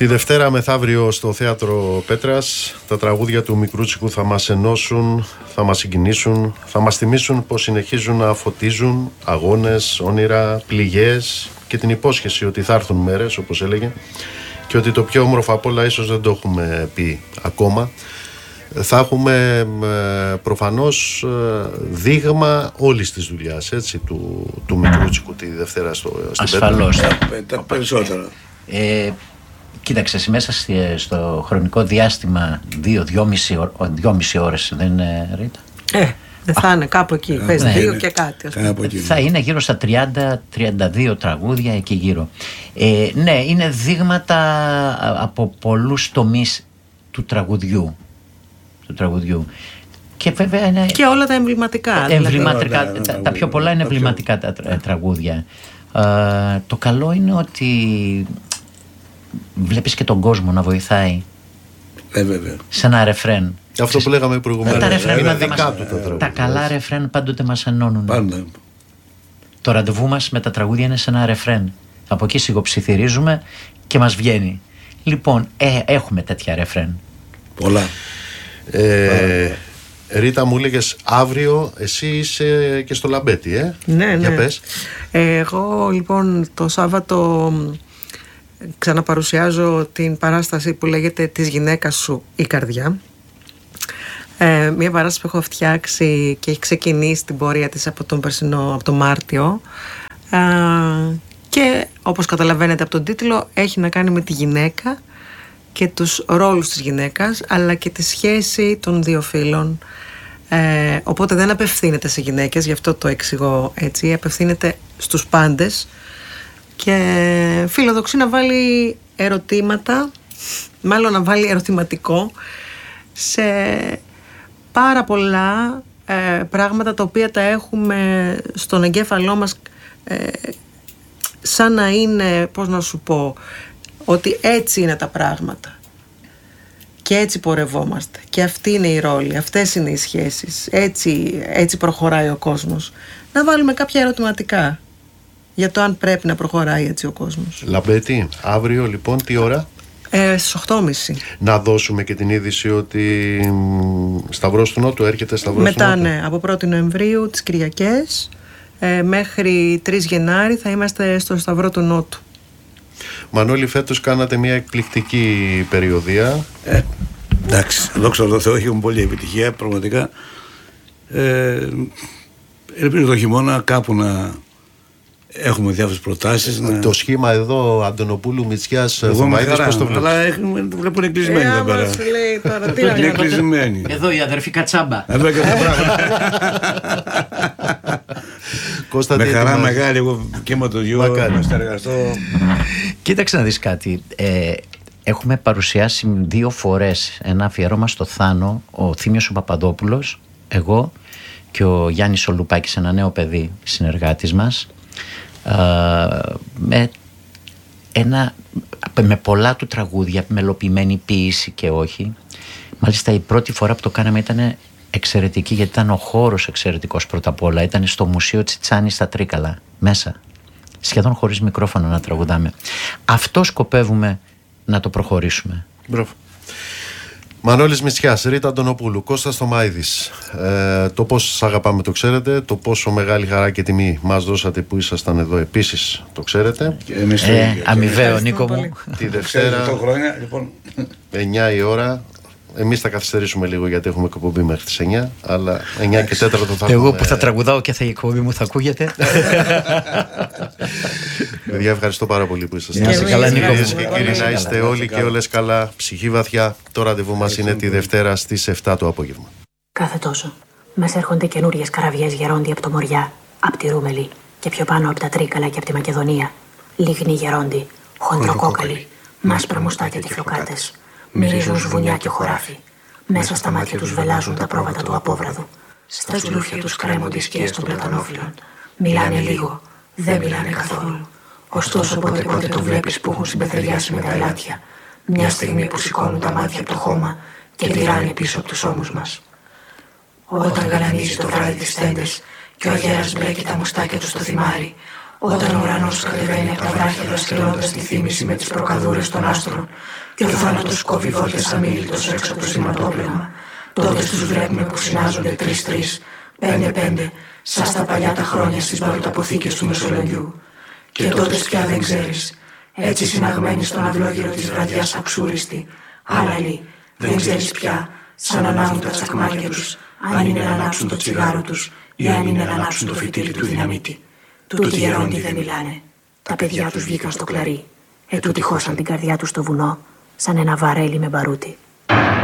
Τη Δευτέρα μεθαύριο στο Θέατρο Πέτρας τα τραγούδια του Μικρούτσικου θα μας ενώσουν, θα μας συγκινήσουν, θα μας θυμίσουν πως συνεχίζουν να φωτίζουν αγώνες, όνειρα, πληγές και την υπόσχεση ότι θα έρθουν μέρες, όπως έλεγε, και ότι το πιο όμορφο απ' όλα ίσως δεν το έχουμε πει ακόμα. Θα έχουμε προφανώς δείγμα όλης της δουλειάς, έτσι, του Μικρούτσικου τη Δευτέρα στην Πέτρα. Ασφαλώς. Τα περισσότερα. Κοίταξε, μέσα στο χρονικό διάστημα 2,5 ώρες δεν είναι, Ρίτα? Δεν θα είναι κάπου εκεί, πες 2 και κάτι. Θα είναι γύρω στα 30-32 τραγούδια εκεί γύρω. Ναι, είναι δείγματα από πολλούς τομείς του τραγουδιού. Και βέβαια είναι... Και όλα τα εμβληματικά. Τα πιο πολλά είναι εμβληματικά τα τραγούδια. Το καλό είναι ότι βλέπεις και τον κόσμο να βοηθάει. Βέβαια. Σε ένα ρεφρέν. Αυτό που λέγαμε προηγουμένως. Είναι δικά του τα καλά ρεφρέν πάντοτε μας ενώνουν. Πάντα. Το ραντεβού μας με τα τραγούδια είναι σε ένα ρεφρέν. Από εκεί σιγοψιθυρίζουμε και μας βγαίνει. Λοιπόν, έχουμε τέτοια ρεφρέν. Πολλά. Ρίτα, μου έλεγες αύριο εσύ είσαι και στο Λαμπέτη, Ναι. Για πες. Εγώ λοιπόν το Σάββατο ξαναπαρουσιάζω την παράσταση που λέγεται «Της γυναίκας σου η καρδιά». Μια παράσταση που έχω φτιάξει και έχει ξεκινήσει την πορεία της από τον Μάρτιο, και όπως καταλαβαίνετε από τον τίτλο έχει να κάνει με τη γυναίκα και τους ρόλους της γυναίκας, αλλά και τη σχέση των δύο φύλων. Οπότε δεν απευθύνεται σε γυναίκες, γι' αυτό το εξηγώ έτσι, απευθύνεται στους πάντες και φιλοδοξεί να βάλει ερωτήματα, μάλλον να βάλει ερωτηματικό σε πάρα πολλά πράγματα τα οποία τα έχουμε στον εγκέφαλό μας, σαν να είναι, πώς να σου πω, ότι έτσι είναι τα πράγματα και έτσι πορευόμαστε και αυτή είναι η ρόλη, αυτές είναι οι σχέσεις, έτσι προχωράει ο κόσμος. Να βάλουμε κάποια ερωτηματικά για το αν πρέπει να προχωράει έτσι ο κόσμος. Λαμπέτη, αύριο λοιπόν τι ώρα? Στις 8.30. Να δώσουμε και την είδηση ότι Σταυρός του Νότου έρχεται. Σταυρός Μετά, του Νότου. ναι, από 1η Νοεμβρίου τις Κυριακές μέχρι 3 Γενάρη θα είμαστε στο Σταυρό του Νότου. Μανώλη, φέτος κάνατε μια εκπληκτική περιοδία. Εντάξει, δόξα τω Θεώ, έχουμε πολλή επιτυχία πραγματικά. Ελπίζω το χειμώνα κάπου να έχουμε διάφορες προτάσεις. Το σχήμα εδώ Αντωνοπούλου, Μητσιάς, Θωμαίδης, πώς το βλέπεις? Αλλά το βλέπουν κλεισμένοι εδώ πέρα. Είναι κλεισμένοι. Εδώ η αδερφή Κατσάμπα. Κώστα, Με χαρά έτοιμας? μεγάλη, εγώ και με το γιο να συνεργαστώ. Κοίταξε να δεις κάτι. Έχουμε παρουσιάσει 2 φορές ένα αφιέρωμα στο Θάνο, ο Θήμιος ο Παπαδόπουλος, εγώ και ο Γιάννης ο Λουπάκης, ένα νέο παιδί συνεργάτης μας, με πολλά του τραγούδια, μελοποιημένη ποίηση και όχι. Μάλιστα η πρώτη φορά που το κάναμε ήταν εξαιρετική, γιατί ήταν ο χώρος εξαιρετικός πρώτα απ' όλα. Ήταν στο Μουσείο Τσιτσάνη στα Τρίκαλα, μέσα, σχεδόν χωρίς μικρόφωνο να τραγουδάμε. Αυτό σκοπεύουμε να το προχωρήσουμε. Μπράβο. Μανώλης Μητσιάς, Ρίτα Αντωνοπούλου, Κώστας Θωμαίδης. Το πόσο σας αγαπάμε το ξέρετε, το πόσο μεγάλη χαρά και τιμή μας δώσατε που ήσασταν εδώ επίσης το ξέρετε. Αμοιβαίο, Νίκο μου. Τη Δευτέρα, 9 η ώρα. Εμείς θα καθυστερήσουμε λίγο γιατί έχουμε εκπομπή μέχρι τις 9, αλλά 9 και 4 θα Εγώ που θα τραγουδάω και η εκπομπή μου θα ακούγεται. Παιδιά, ευχαριστώ πάρα πολύ που ήσασταν. Να είστε καλά, Νίκο μου. Και κύριοι, να είστε όλοι και όλες καλά, ψυχή βαθιά. Το ραντεβού μας είναι τη Δευτέρα στις 7 το απόγευμα. Κάθε τόσο μας έρχονται καινούριες καραβιές γερόντι από το Μοριά, από τη Ρούμελη και πιο πάνω από τα Τρίκαλα και από τη Μακεδονία. Λίγνοι γερόντι, χοντροκόκαλοι, μάσπρα μουστάκια τυφλοκάτες. Μυρίζουν σβουνιά και χωράφι. Μέσα στα μάτια τους βελάζουν τα πρόβατα του απόβραδου. Στα τσουλούφια τους κρέμονται οι σκιές των πλατανόφυλλων. Μιλάνε λίγο, δεν μιλάνε καθόλου. Ωστόσο πότε το βλέπεις που έχουν συμπεθεριάσει με τα ελάτια. Μια στιγμή που σηκώνουν τα μάτια από το χώμα και τυράνε πίσω από τους ώμους μας. Όταν γαλανίζει το βράδυ τις τέντες και ο αγέρας μπλέκει τα μουστάκια του στο θυμάρι, Όταν ο ουρανός κατεβαίνει από τα βράχια δρασκελώντας τη θύμηση με τις προκαδούρες των άστρων και ο θάνατος κόβει βόλτες αμήλυτος έξω από το σηματόπλεγμα, τότε τους βλέπουμε που συνάζονται 3-3, 5-5, σαν στα παλιά τα χρόνια στις βαροταποθήκες του Μεσολογγιού. Και τότε πια δεν ξέρεις, έτσι συναγμένοι στον αυλόγυρο της βραδιάς αξούριστη, άλλαλοι, δεν ξέρεις πια, σαν ανάβουν τα τσακμάκια τους, αν είναι να ανάψουν το τσιγάρο τους ή αν είναι να ανάψουν το φυτίλι του δυναμίτη. Τούτοι γερόντοι δεν μιλάνε. Τα παιδιά τους βγήκαν στο κλαρί. Ετούτοι χώσαν την καρδιά τους στο βουνό, σαν ένα βαρέλι με μπαρούτι.